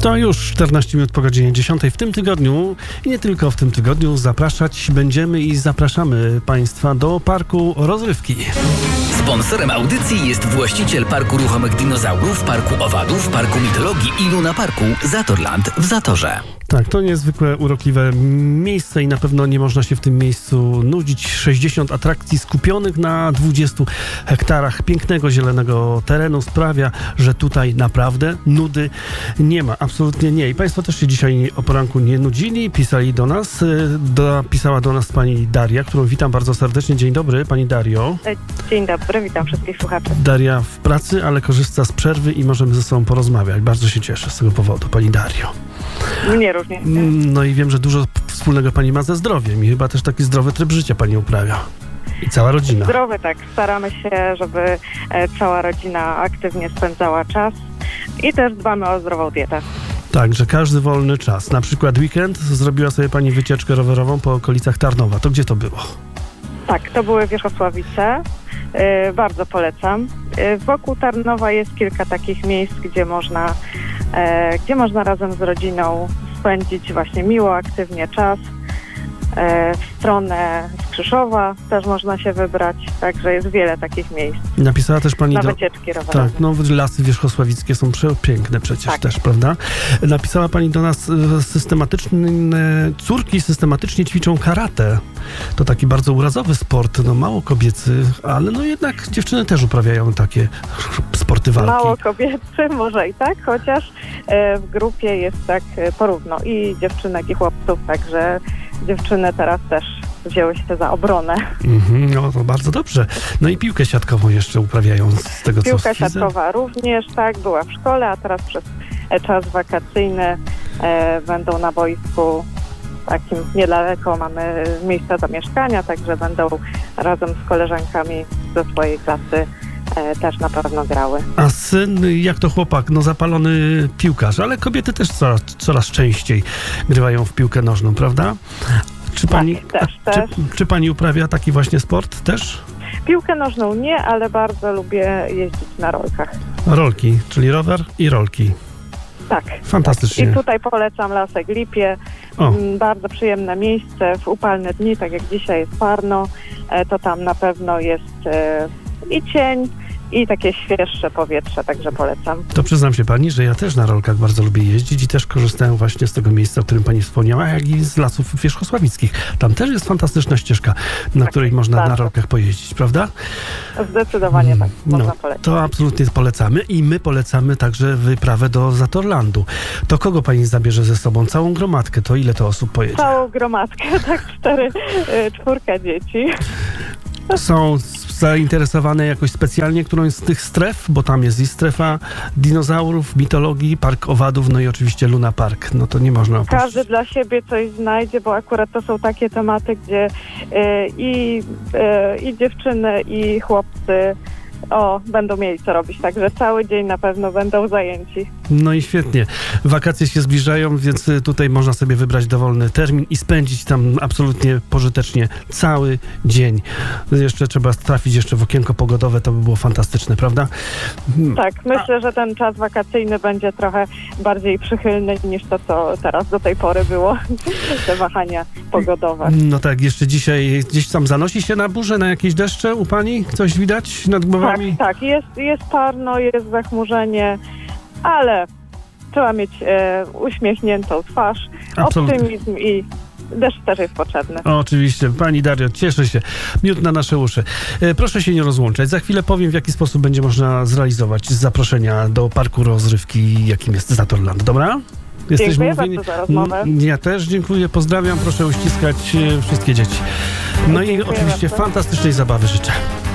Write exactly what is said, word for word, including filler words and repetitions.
To już czternaście minut po godzinie dziesiątej. W tym tygodniu i nie tylko w tym tygodniu zapraszać będziemy i zapraszamy Państwa do Parku Rozrywki. Sponsorem audycji jest właściciel Parku Ruchomych Dinozaurów, Parku Owadów, Parku Mitologii i Luna Parku Zatorland w Zatorze. Tak, to niezwykle urokliwe miejsce i na pewno nie można się w tym miejscu nudzić. sześćdziesiąt atrakcji skupionych na dwudziestu hektarach pięknego, zielonego terenu sprawia, że tutaj naprawdę nudy nie ma. Absolutnie nie. I Państwo też się dzisiaj o poranku nie nudzili, pisali do nas. Do, pisała do nas pani Daria, którą witam bardzo serdecznie. Dzień dobry, pani Dario. Dzień dobry, witam wszystkich słuchaczy. Daria w pracy, ale korzysta z przerwy i możemy ze sobą porozmawiać. Bardzo się cieszę z tego powodu, pani Dario. Mnie również. No i wiem, że dużo wspólnego pani ma ze zdrowiem i chyba też taki zdrowy tryb życia pani uprawia. I cała rodzina. Zdrowy, tak. Staramy się, żeby e, cała rodzina aktywnie spędzała czas i też dbamy o zdrową dietę. Tak, że każdy wolny czas. Na przykład weekend zrobiła sobie pani wycieczkę rowerową po okolicach Tarnowa. To gdzie to było? Tak, to były Wierzchosławice. E, bardzo polecam. E, wokół Tarnowa jest kilka takich miejsc, gdzie można, e, gdzie można razem z rodziną spędzić właśnie miło, aktywnie czas. E, w stronę Skrzyszowa też można się wybrać, także jest wiele takich miejsc. Napisała też pani na do... wycieczki rowerowe. Tak, no lasy wierzchosławickie są przepiękne przecież tak. też, prawda? Napisała pani do nas systematyczne, córki systematycznie ćwiczą karate. To taki bardzo urazowy sport, no mało kobiecy, ale no jednak dziewczyny też uprawiają takie sporty walki. Mało kobiecy, może i tak, chociaż e, w grupie jest tak porówno i dziewczynek i chłopców, także dziewczyny teraz też wzięły się za obronę. Mm-hmm, no to bardzo dobrze. No i piłkę siatkową jeszcze uprawiają z tego, co Piłka siatkowa również, tak, była w szkole, a teraz przez czas wakacyjny e, będą na boisku takim niedaleko mamy miejsca zamieszkania, także będą razem z koleżankami ze swojej klasy e, też na pewno grały. A syn, jak to chłopak, no zapalony piłkarz, ale kobiety też coraz, coraz częściej grywają w piłkę nożną, prawda? Czy pani, tak, też, a, też. Czy, czy pani uprawia taki właśnie sport też? Piłkę nożną nie, ale bardzo lubię jeździć na rolkach. Rolki, czyli rower i rolki. Tak. Fantastycznie. I tutaj polecam Lasek Lipie. O. Bardzo przyjemne miejsce w upalne dni, tak jak dzisiaj jest parno, to tam na pewno jest i cień, i takie świeższe powietrze, także polecam. To przyznam się pani, że ja też na rolkach bardzo lubię jeździć i też korzystałem właśnie z tego miejsca, o którym pani wspomniała, jak i z lasów wierzchosławickich. Tam też jest fantastyczna ścieżka, na tak, której można bardzo. na rolkach pojeździć, prawda? Zdecydowanie hmm. tak, można no, polecić. To absolutnie polecamy i my polecamy także wyprawę do Zatorlandu. To kogo pani zabierze ze sobą? Całą gromadkę? To ile to osób pojedzie? Całą gromadkę, tak cztery, czwórka dzieci. Są zainteresowane jakoś specjalnie którąś z tych stref, bo tam jest i strefa dinozaurów, mitologii, Park Owadów, no i oczywiście Luna Park. No to nie można opuścić. Każdy dla siebie coś znajdzie, bo akurat to są takie tematy, gdzie y, i, y, i dziewczyny, i chłopcy o, będą mieli co robić, także cały dzień na pewno będą zajęci. No i świetnie. Wakacje się zbliżają, więc tutaj można sobie wybrać dowolny termin i spędzić tam absolutnie pożytecznie cały dzień. Jeszcze trzeba trafić jeszcze w okienko pogodowe, to by było fantastyczne, prawda? Tak, myślę, że ten czas wakacyjny będzie trochę bardziej przychylny niż to, co teraz do tej pory było, te wahania pogodowe. No tak, jeszcze dzisiaj gdzieś tam zanosi się na burzę, na jakieś deszcze u pani? Coś widać nad głowami? Tak, tak, jest, jest parno, jest zachmurzenie, ale trzeba mieć e, uśmiechniętą twarz, Absolutnie. Optymizm i deszcz też jest potrzebny. O, oczywiście. Pani Dario, cieszę się. Miód na nasze uszy. E, proszę się nie rozłączać. Za chwilę powiem, w jaki sposób będzie można zrealizować zaproszenia do Parku Rozrywki, jakim jest Zatorland. Dobra? Jesteśmy dziękuję mówieni... bardzo za rozmowę. Ja też dziękuję, pozdrawiam. Proszę uściskać wszystkie dzieci. No dziękuję i oczywiście bardzo. Fantastycznej zabawy życzę.